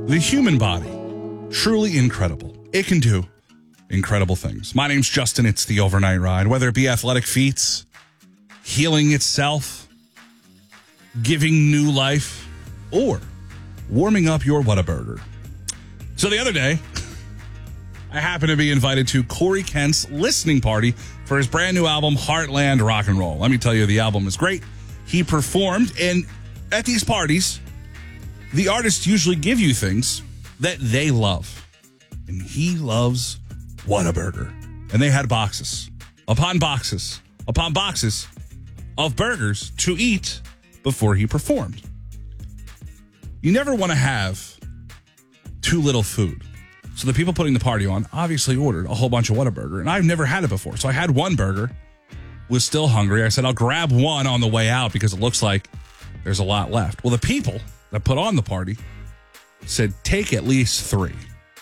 The human body, truly incredible. It can do incredible things. My name's Justin. It's the Overnight Ride. Whether it be athletic feats, healing itself, giving new life, or warming up your Whataburger. So the other day, I happened to be invited to Corey Kent's listening party for his brand new album, Heartland Rock and Roll. Let me tell you, the album is great. He performed, and at these parties, the artists usually give you things that they love. And he loves Whataburger. And they had boxes upon boxes upon boxes of burgers to eat before he performed. You never want to have too little food. So the people putting the party on obviously ordered a whole bunch of Whataburger, and I've never had it before. So I had one burger, was still hungry. I said, I'll grab one on the way out because it looks like there's a lot left. Well, the people that put on the party said, take at least 3.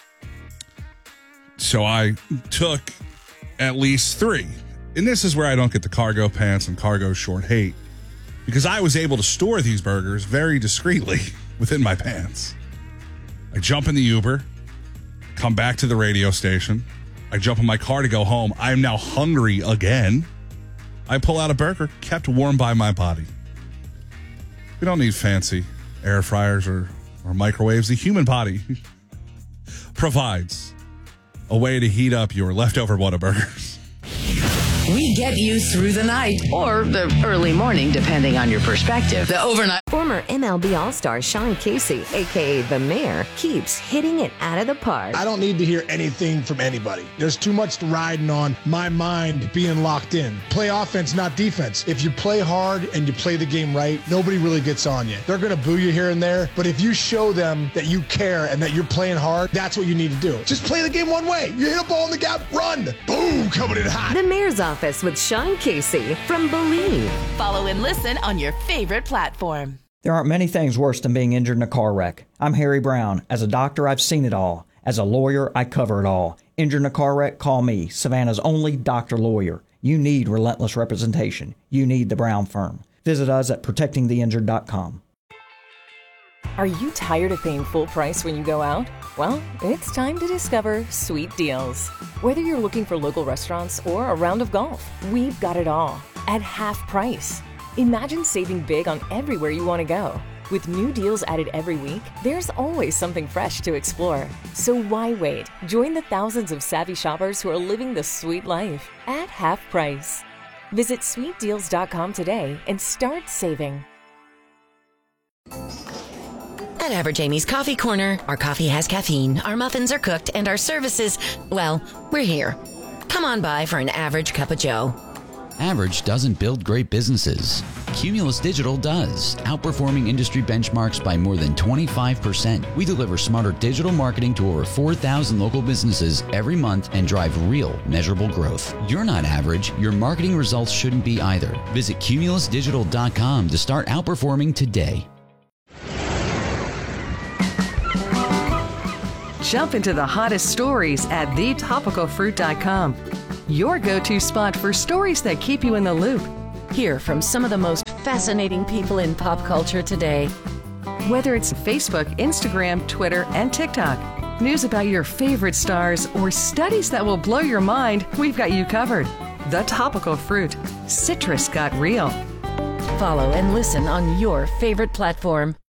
So I took at least 3. And this is where I don't get the cargo pants and cargo short hate, because I was able to store these burgers very discreetly within my pants. I jump in the Uber, come back to the radio station. I jump in my car to go home. I am now hungry again. I pull out a burger kept warm by my body. We don't need fancy air fryers or microwaves. The human body provides a way to heat up your leftover Whataburgers. We get you through the night or the early morning, depending on your perspective. The overnight. Former MLB All-Star Sean Casey, a.k.a. The Mayor, keeps hitting it out of the park. I don't need to hear anything from anybody. There's too much riding on my mind being locked in. Play offense, not defense. If you play hard and you play the game right, nobody really gets on you. They're going to boo you here and there, but if you show them that you care and that you're playing hard, that's what you need to do. Just play the game one way. You hit a ball in the gap, run. Boom, coming in hot. The Mayor's Office with Sean Casey from Believe. Follow and listen on your favorite platform. There aren't many things worse than being injured in a car wreck. I'm Harry Brown. As a doctor, I've seen it all. As a lawyer, I cover it all. Injured in a car wreck? Call me, Savannah's only doctor lawyer. You need relentless representation. You need the Brown Firm. Visit us at protectingtheinjured.com. Are you tired of paying full price when you go out? Well, it's time to discover Sweet Deals. Whether you're looking for local restaurants or a round of golf, we've got it all at half price. Imagine saving big on everywhere you want to go. With new deals added every week, there's always something fresh to explore. So why wait? Join the thousands of savvy shoppers who are living the sweet life at half price. Visit sweetdeals.com today and start saving. At Average Amy's Coffee Corner, our coffee has caffeine, our muffins are cooked, and our services, well, we're here. Come on by for an average cup of joe. Average doesn't build great businesses. Cumulus Digital does, outperforming industry benchmarks by more than 25%. We deliver smarter digital marketing to over 4,000 local businesses every month and drive real, measurable growth. You're not average. Your marketing results shouldn't be either. Visit cumulusdigital.com to start outperforming today. Jump into the hottest stories at thetopicalfruit.com. Your go-to spot for stories that keep you in the loop. Hear from some of the most fascinating people in pop culture today. Whether it's Facebook, Instagram, Twitter, and TikTok, news about your favorite stars, or studies that will blow your mind, we've got you covered. The Topical Fruit. Citrus got real. Follow and listen on your favorite platform.